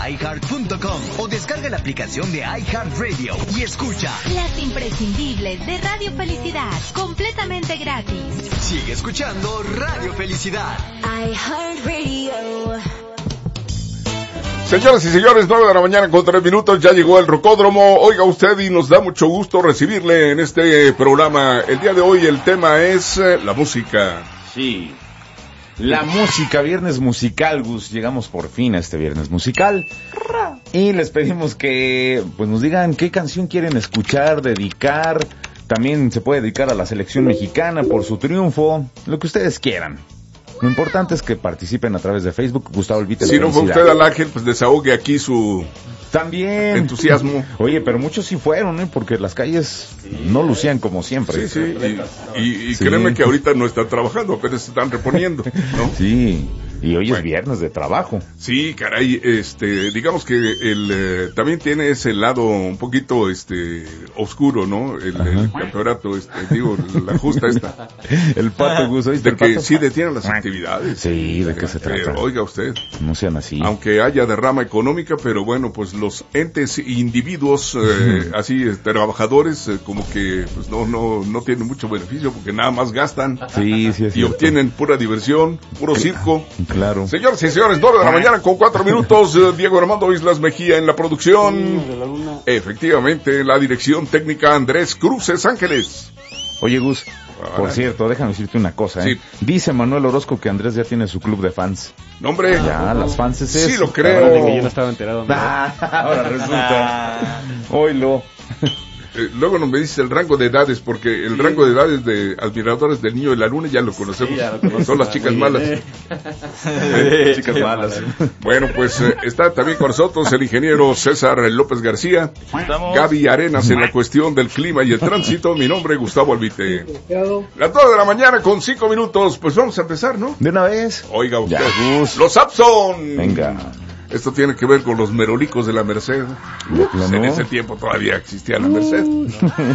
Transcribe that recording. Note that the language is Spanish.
iHeart.com o descarga la aplicación de iHeartRadio y escucha las imprescindibles de Radio Felicidad, completamente gratis. Sigue escuchando Radio Felicidad. iHeartRadio. Señoras y señores, 9 de la mañana con 3 minutos, ya llegó el Rocódromo. Oiga usted, y nos da mucho gusto recibirle en este programa. El día de hoy el tema es la música. Sí, la música, viernes musical, Gus. Llegamos por fin a este viernes musical. Y les pedimos que pues nos digan qué canción quieren escuchar, dedicar. También se puede dedicar a la selección mexicana por su triunfo, lo que ustedes quieran. Lo importante es que participen a través de Facebook. Gustavo Elvite. Si no fue usted al Ángel, pues desahogue aquí su también entusiasmo. Oye, pero muchos sí fueron, ¿eh? Porque las calles no lucían como siempre. Sí. Y sí. Créeme que ahorita no están trabajando, apenas se están reponiendo, ¿no? Sí. Y hoy es viernes de trabajo. Sí, caray, digamos que también tiene ese lado un poquito, oscuro, ¿no? El campeonato, la justa esta. El pato, Gus, ¿oíste de el pato? Que sí detienen las actividades. Sí, ¿de qué se trata? Oiga usted. No sean así. Aunque haya derrama económica, pero bueno, pues los entes e individuos, así, trabajadores, como que, pues no tienen mucho beneficio porque nada más gastan. Sí, y obtienen pura diversión, puro circo. Claro. Señoras y señores, 9 de la mañana con 4 minutos, Diego Armando Islas Mejía en la producción. Efectivamente, la dirección técnica Andrés Cruces Ángeles. Oye, Gus, por cierto, déjame decirte una cosa, ¿eh? Sí. Dice Manuel Orozco que Andrés ya tiene su club de fans. No, hombre. Ya, las fans Sí, lo creo. Que yo no estaba enterado. Ahora resulta. Oílo. Luego nos me dices el rango de edades, porque el rango de edades de admiradores del Niño de la Luna ya lo conocemos. Sí, son las chicas malas. Chicas malas. Bueno, pues está también con nosotros el ingeniero César López García. ¿Estamos? Gaby Arenas en la cuestión del clima y el tránsito. Mi nombre es Gustavo Albite. Las 2 de la mañana con 5 minutos. Pues vamos a empezar, ¿no? De una vez. Oiga usted. Ya, Gus. Los Sapson. Venga. Esto tiene que ver con los merolicos de la Merced. En ese tiempo todavía existía la Merced.